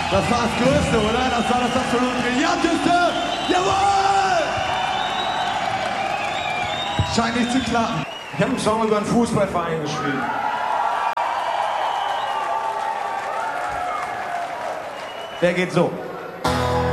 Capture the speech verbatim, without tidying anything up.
Das war das Größte, oder? Das war das absolut Brillanteste! Jawohl! Scheint nicht zu klappen. Ich habe einen Song über einen Fußballverein geschrieben. Der geht so.